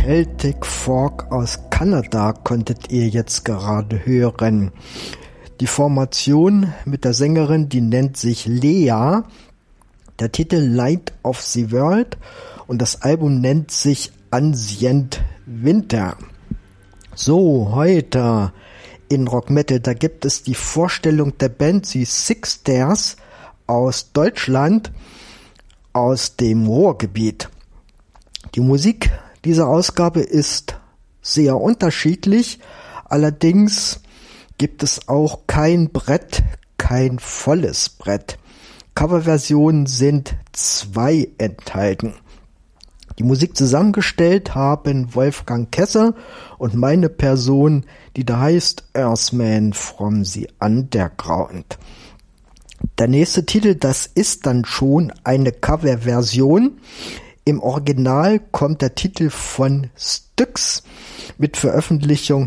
Celtic Folk aus Kanada konntet ihr jetzt gerade hören. Die Formation mit der Sängerin, die nennt sich Lea. Der Titel Light of the World und das Album nennt sich Ancient Winter. So, heute in Rock Metal, da gibt es die Vorstellung der Band, die Six Stairs aus Deutschland, aus dem Ruhrgebiet. Die Musik dieser Ausgabe ist sehr unterschiedlich, allerdings gibt es auch kein Brett, kein volles Brett. Coverversionen sind 2 enthalten. Die Musik zusammengestellt haben Wolfgang Kesse und meine Person, die da heißt Earthman from the Underground. Der nächste Titel, das ist dann schon eine Coverversion. Im Original kommt der Titel von Styx mit Veröffentlichung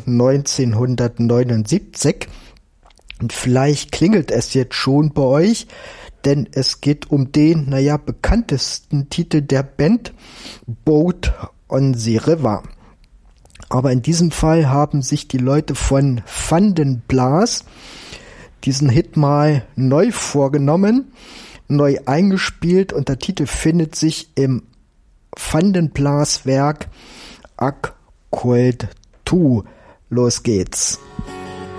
1979. Und vielleicht klingelt es jetzt schon bei euch, denn es geht um den, bekanntesten Titel der Band, Boat on the River. Aber in diesem Fall haben sich die Leute von Vandenblas diesen Hit mal neu vorgenommen, neu eingespielt und der Titel findet sich im Vandenblas Werk Ak Cold 2. Los geht's.